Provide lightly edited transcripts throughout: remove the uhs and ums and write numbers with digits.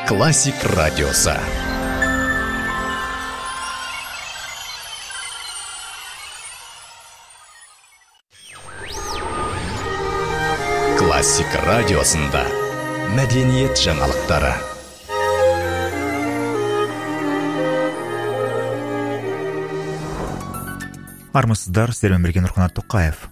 Классик радиосы. Классик радиосында мәдениет жаңалықтары. Армысыздар, сіздермен бірге Нұрқанат Тоқаев.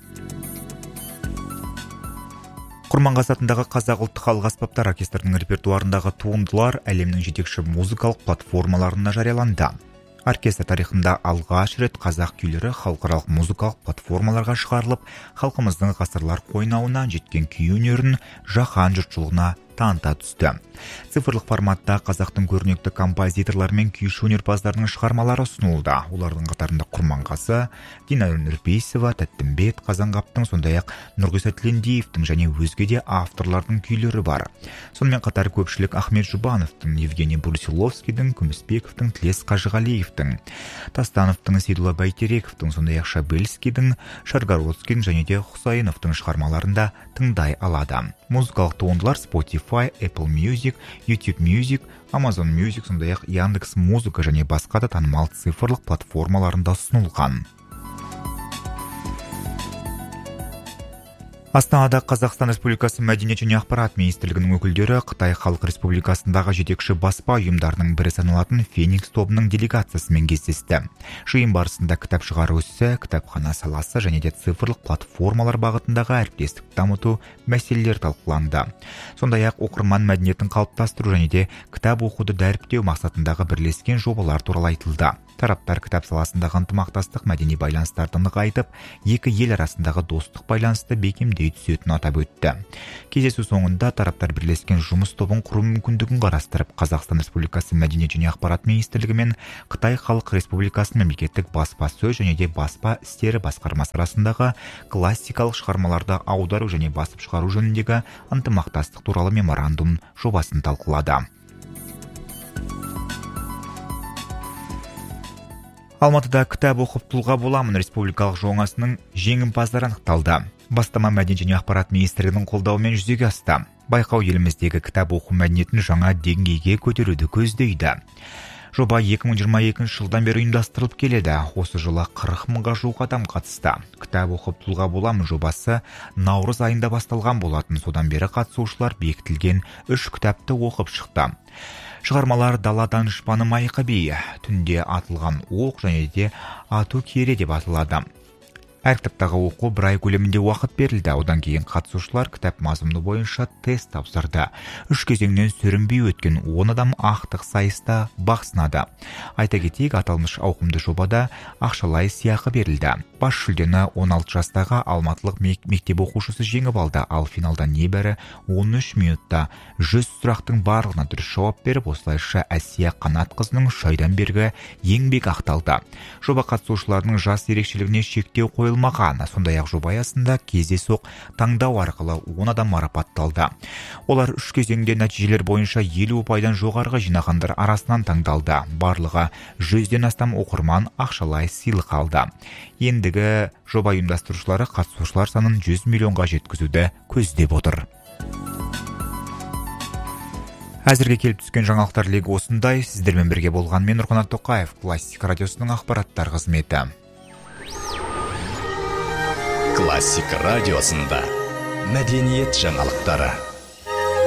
Құрманғазы атындағы Қазақ ұлттық халық аспаптар оркестрінің репертуарындағы туындылар әлемнің жетекші музыкалық платформаларына жарияланды. Оркестр тарихында алғаш рет қазақ күйлері халықаралық музыкалық платформаларға шығарылып, халқымыздың ғасырлар қойнауынан жеткен күй өнерін жаһан жұртшылығына таныта түсті. Цифрлық форматта қазақтың көрнекті композиторлары мен күйші өнерпаздарының шығармалары ұсынылды. Олардың қатарында Құрманғазы, Динара Нұрпейісова, Тәттімбет Қазанғаптың, сондай-ақ Нұрғиса Тілендиевтің және өзге де авторлардың күйлері бар. Сонымен қатар көпшілік Ахмет Жұбановтың, Евгений Брусиловскийдің, Күмісбековтің, Тілес Қажығалиевтің, Тастановтың, Сейдулла Бәйтерековтің, сондай-ақ Шабельскийдің, Шаргородскийдің және де Хұсайыновтың шығармаларында тыңдай алады. Музыкалық туындылар Spotify, Apple Music, YouTube Music, Amazon Music, сондай-ақ Яндекс Музыка және басқа да танымал цифрлық платформаларында ұсынылған. Астанада Қазақстан Республикасы Мәдениет және ақпарат министрлігінің өкілдері Қытай Халық Республикасындағы жетекші баспа ұйымдарының бірі саналатын Феникс тобының делегациясымен кездесті. Жиын барысында кітап шығару ісі, кітапхана саласы және де цифрлық платформалар бағытындағы әріптестік дамыту мәселелері талқыланды. Сондай-ақ оқырман мәдениетін қалыптастыру және де кітап оқуды дәріптеу мақсатындағы бірлескен жобалар туралы айтылды. Тараптар кітап саласындағы ынтымақтастық мәдени байланыстарды нығайтып, екі ел арасындағы достық байланысты бекемдей түсетінін атап өтті. Кездесу соңында тараптар бірлескен жұмыс тобын құру мүмкіндігін қарастырып, Қазақстан Республикасы Мәдениет және ақпарат министрлігі мен Қытай Халық Республикасының мемлекеттік баспасөз және де баспа істері басқармасы арасындағы классикалық шығармаларды аудару және басып шығару жөніндегі ынтымақтастық туралы меморандум жобасын талқылады. Алматыда кітап оқып тұлға боламын республикалық жоңасының жеңімпаздары анықталды. Бастама мәдениет және ақпарат министрлігінің қолдауымен жүзеге асты. Байқау еліміздегі кітап оқу мәдениетін жаңа деңгейге көтеруді көздейді. Жоба 2022 жылдан бері ұйымдастырылып келеді. Осы жылы 40 мыңға жуық адам қатысты. Кітап оқып тұлға боламын жобасы наурыз айында басталған болатын. Содан бері қатысушылар бекітілген 3 кітапты оқып шықты. Шығармалар Дала данышпаны Майқы би, Түнде атылған оқ және де Ату кере деп атылады. Әр кітаптағы оқу 1 ай көлемінде уақыт берілді. Одан кейін қатысушылар кітап мазмұны бойынша тест тапсырды. 3 кезеңнен сүрінбей өткен 10 адам ақтық сайыста бақ сынады. Айта кетейік, аталмыш ауқымды жобада ақшалай сыйақы берілді. Бас жүлдені 16 жастағы алматылық мектеп оқушысы жеңіп алды, ал финалда небәрі 13 минутта 100 сұрақтың барлығына дұрыс жауап беріп, осылайша Әсия Қанатқызының 3 айдан бергі еңбек ақталды. Жоба қатысушыларының жас ерекшелігіне шектеу қойылмаған. Сондай-ақ жоба аясында кездейсоқ таңдау арқылы 10 адам марапатталды. Олар 3 кезеңде нәтижелер бойынша 50 ұпайдан жоғарғы жинағандар арасынан таңдалды. Барлығы 100-ден астам оқырман ақшалай сыйлық алды. Ендігі жоба ұйымдастырушылары қатысушылар санын 100 миллионға жеткізуді көздеп отыр. Әзірге келіп түскен жаңалықтар легі осындай. Сіздермен бірге болған мен Нұрқанат Тоқаев, Классик радиосының ақпараттар қызметі. Классик радиосында мәдениет жаңалықтары.